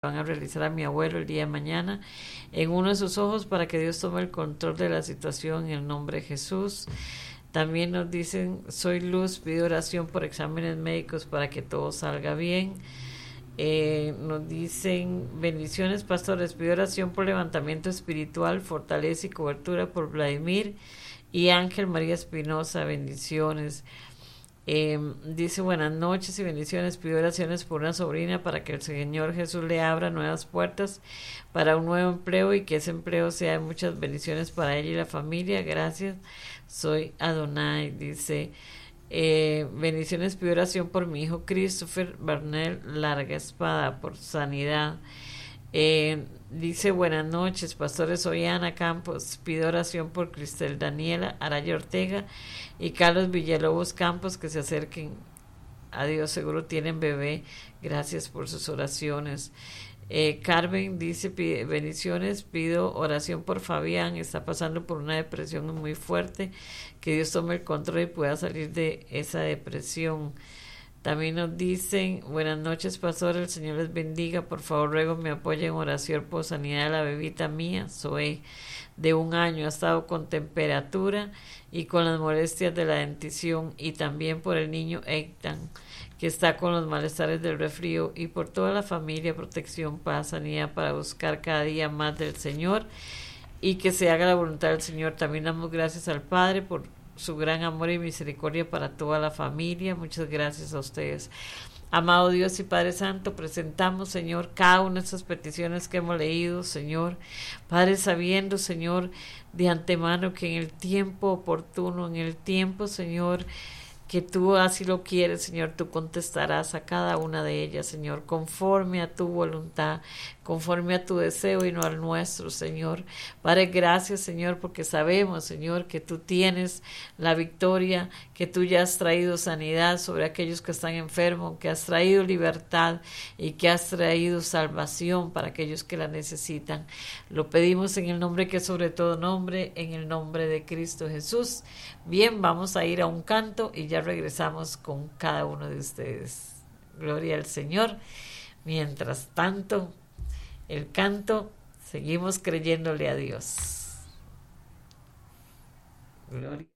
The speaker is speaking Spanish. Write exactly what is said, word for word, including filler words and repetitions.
van a realizar a mi abuelo el día de mañana en uno de sus ojos para que Dios tome el control de la situación en el nombre de Jesús. También nos dicen, soy Luz, pido oración por exámenes médicos para que todo salga bien. Eh, nos dicen, bendiciones pastores, pido oración por levantamiento espiritual, fortaleza y cobertura por Vladimir y Ángel María Espinosa, bendiciones. Eh, dice buenas noches y bendiciones, pido oraciones por una sobrina para que el Señor Jesús le abra nuevas puertas para un nuevo empleo y que ese empleo sea de muchas bendiciones para ella y la familia. Gracias, soy Adonai. Dice eh, bendiciones, pido oración por mi hijo Christopher Barnell Larga Espada por sanidad. Eh, dice buenas noches pastores, soy Ana Campos, pido oración por Cristel Daniela Araya Ortega y Carlos Villalobos Campos que se acerquen a Dios, seguro tienen bebé, gracias por sus oraciones. eh, Carmen dice pide, bendiciones, pido oración por Fabián, está pasando por una depresión muy fuerte, que Dios tome el control y pueda salir de esa depresión. También nos dicen, buenas noches pastor, el Señor les bendiga, por favor ruego me apoyen en oración por sanidad de la bebita mía, Zoe, de un año, ha estado con temperatura y con las molestias de la dentición, y también por el niño Eitan, que está con los malestares del resfrío, y por toda la familia, protección, paz, sanidad, para buscar cada día más del Señor, y que se haga la voluntad del Señor. También damos gracias al Padre por su gran amor y misericordia para toda la familia. Muchas gracias a ustedes. Amado Dios y Padre Santo, presentamos, Señor, cada una de estas peticiones que hemos leído, Señor. Padre, sabiendo, Señor, de antemano que en el tiempo oportuno, en el tiempo, Señor, que tú así lo quieres, Señor, tú contestarás a cada una de ellas, Señor, conforme a tu voluntad, conforme a tu deseo y no al nuestro, Señor. Padre, gracias, Señor, porque sabemos, Señor, que tú tienes la victoria, que tú ya has traído sanidad sobre aquellos que están enfermos, que has traído libertad y que has traído salvación para aquellos que la necesitan. Lo pedimos en el nombre que es sobre todo nombre, en el nombre de Cristo Jesús. Bien, vamos a ir a un canto y ya regresamos con cada uno de ustedes. Gloria al Señor. Mientras tanto, el canto, seguimos creyéndole a Dios. Gloria.